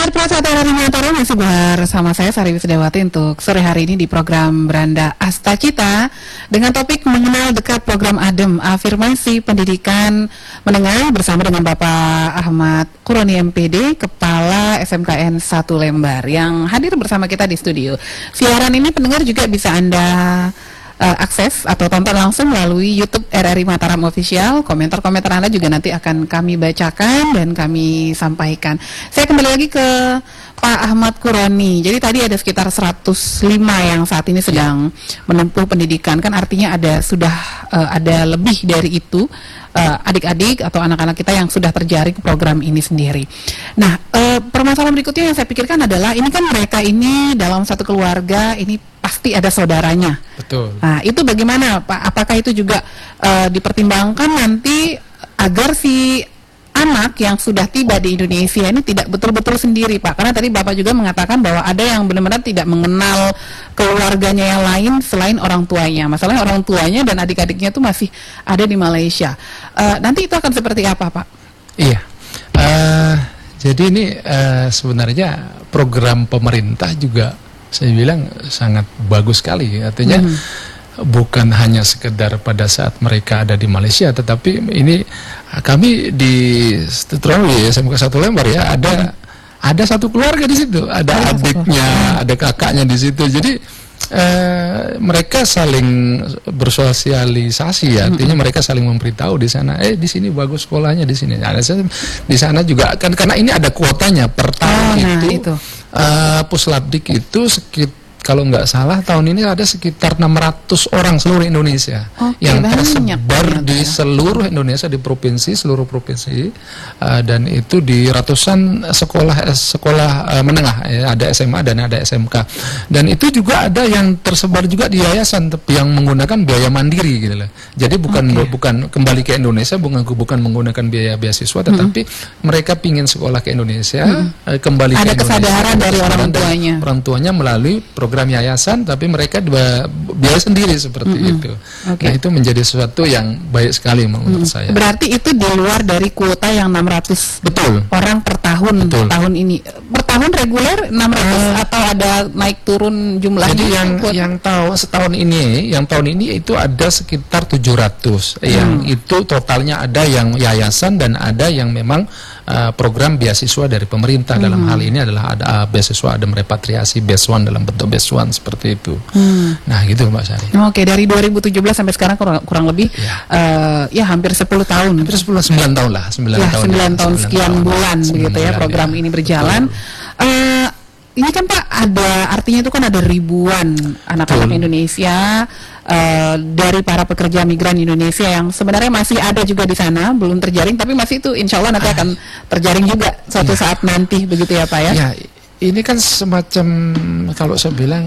Sobat Prasata dari Mantara masih bersama saya Sari Wisdawati untuk sore hari ini di program Beranda Asta Cita dengan topik mengenal dekat program ADEM, Afirmasi Pendidikan Menengah bersama dengan Bapak Ahmad Quroni MPD, Kepala SMKN 1 Lembar yang hadir bersama kita di studio. Siaran ini pendengar juga bisa Anda akses atau tonton langsung melalui YouTube RRI Mataram Official. Komentar-komentar Anda juga nanti akan kami bacakan dan kami sampaikan. Saya kembali lagi ke Pak Ahmad Quroni. Jadi tadi ada sekitar 105 yang saat ini sedang menempuh pendidikan. Kan artinya ada lebih dari itu adik-adik atau anak-anak kita yang sudah terjaring program ini sendiri. Nah, permasalahan berikutnya yang saya pikirkan adalah ini kan mereka ini dalam satu keluarga ini pasti ada saudaranya. Betul. Nah, itu bagaimana Pak? Apakah itu juga dipertimbangkan nanti agar si anak yang sudah tiba di Indonesia ini tidak betul-betul sendiri, Pak? Karena tadi Bapak juga mengatakan bahwa ada yang benar-benar tidak mengenal keluarganya yang lain selain orang tuanya. Masalahnya orang tuanya dan adik-adiknya itu masih ada di Malaysia. Nanti itu akan seperti apa, Pak? Iya. Jadi ini sebenarnya program pemerintah juga saya bilang sangat bagus sekali. Artinya bukan hanya sekedar pada saat mereka ada di Malaysia, tetapi ini kami di Tetrawi SMK 1 Lembar ya ada satu keluarga di situ, ada adiknya, ada kakaknya di situ. Jadi mereka saling bersosialisasi ya, artinya mereka saling memberitahu di sana, di sini bagus sekolahnya, di sini ada, di sana juga kan, karena ini ada kuotanya per tahun itu. Puslabdik itu kalau nggak salah tahun ini ada sekitar 600 orang seluruh Indonesia yang tersebar di seluruh Indonesia, di seluruh provinsi, dan itu di ratusan sekolah menengah ya, ada SMA dan ada SMK, dan itu juga ada yang tersebar juga di yayasan tapi yang menggunakan biaya mandiri gitu loh. Jadi bukan kembali ke Indonesia, bukan menggunakan biaya beasiswa, tetapi mereka pingin sekolah ke Indonesia, kembali ada ke Indonesia. Ada kesadaran dari orang tuanya melalui program yayasan, tapi mereka biaya sendiri seperti itu. Nah, itu menjadi sesuatu yang baik sekali menurut saya. Berarti itu di luar dari kuota yang 600 orang per tahun. Tahun ini per tahun reguler 600 atau ada naik turun jumlahnya? Jadi yang tahun ini itu ada sekitar 700. Yang itu totalnya ada yang yayasan dan ada yang memang program beasiswa dari pemerintah. Dalam hal ini adalah ada beasiswa, ada repatriasi Base 1 dalam bentuk Base 1 seperti itu. Nah, gitu Mbak Sari. Oke, dari 2017 sampai sekarang kurang lebih ya hampir 10 tahun. Hampir 9 tahun lah, 9 tahun sekian bulan begitu ya program ini berjalan. Ini kan Pak artinya itu kan ada ribuan anak-anak Indonesia dari para pekerja migran Indonesia yang sebenarnya masih ada juga di sana, belum terjaring, tapi masih itu insya Allah nanti akan terjaring juga suatu saat nanti begitu ya Pak ya? Ya, ini kan semacam kalau saya bilang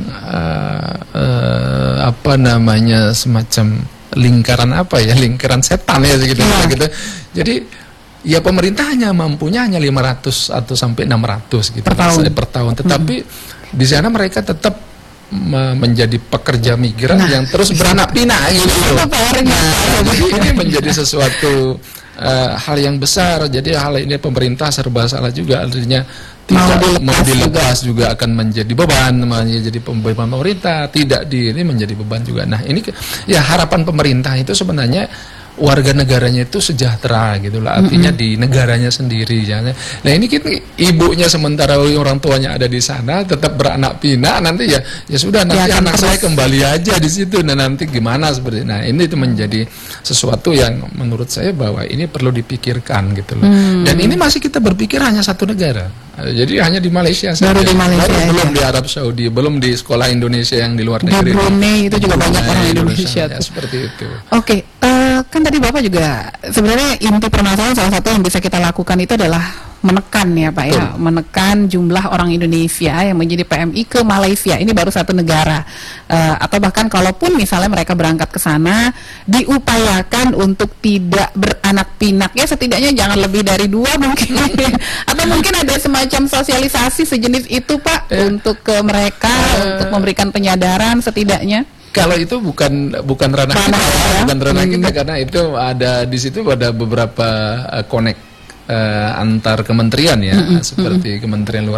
semacam lingkaran setan ya gitu. Jadi ya pemerintah mampunya hanya 500 atau sampai 600 gitu per tahun. Tetapi di sana mereka tetap menjadi pekerja migran yang terus beranak pinak gitu. Jadi ini menjadi sesuatu hal yang besar. Jadi hal ini pemerintah serba salah juga, artinya mau dilepas juga akan menjadi beban, menjadi beban pemerintah, ini menjadi beban juga. Nah, ini ya harapan pemerintah itu sebenarnya warga negaranya itu sejahtera gitu lah, artinya di negaranya sendiri ya. Nah, ini kita ibunya sementara orang tuanya ada di sana tetap beranak pinak, nanti ya sudah nanti anak saya kembali aja di situ, dan nanti gimana seperti. Nah, ini itu menjadi sesuatu yang menurut saya bahwa ini perlu dipikirkan gitu loh. Dan ini masih kita berpikir hanya satu negara. Jadi hanya di Malaysia saja. Belum di Arab Saudi, belum di sekolah Indonesia yang di luar negeri. Di Brunei itu juga banyak orang Indonesia. Ya, seperti itu. Oke, kan tadi Bapak juga sebenarnya inti permasalahan salah satu yang bisa kita lakukan itu adalah menekan ya Pak ya, menekan jumlah orang Indonesia yang menjadi PMI ke Malaysia. Ini baru satu negara, atau bahkan kalaupun misalnya mereka berangkat ke sana, diupayakan untuk tidak beranak pinak ya, setidaknya jangan lebih dari 2 mungkin. Atau mungkin ada semacam sosialisasi sejenis itu Pak untuk ke mereka, untuk memberikan penyadaran setidaknya. Kalau itu bukan ranah kita, bukan ranah kita, karena itu ada di situ ada beberapa connect antar kementerian ya, seperti Kementerian Luar